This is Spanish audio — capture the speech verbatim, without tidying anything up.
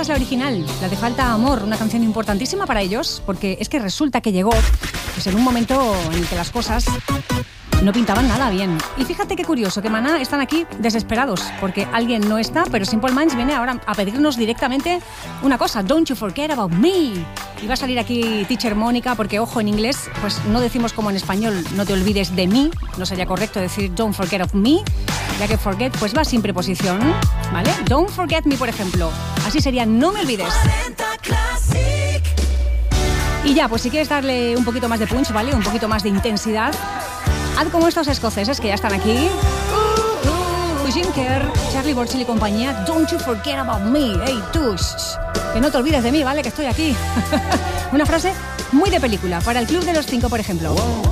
es la original, la de Falta Amor, una canción importantísima para ellos, porque es que resulta que llegó pues, en un momento en el que las cosas no pintaban nada bien. Y fíjate qué curioso, que Maná están aquí desesperados, porque alguien no está, pero Simple Minds viene ahora a pedirnos directamente una cosa, Don't You Forget About Me. Y va a salir aquí Teacher Mónica, porque ojo, en inglés pues no decimos como en español, no te olvides de mí, no sería correcto decir Don't Forget of Me, ya que forget pues va sin preposición, ¿vale? Don't Forget Me, por ejemplo, así sería no me olvides. Y ya, pues si quieres darle un poquito más de punch, ¿vale? Un poquito más de intensidad, haz como estos escoceses que ya están aquí. Uh, uh, Jim Kerr, Charlie Burchill y compañía. Don't you forget about me. Hey, tú, que no te olvides de mí, ¿vale? Que estoy aquí. Una frase muy de película. Para el Club de los Cinco, por ejemplo.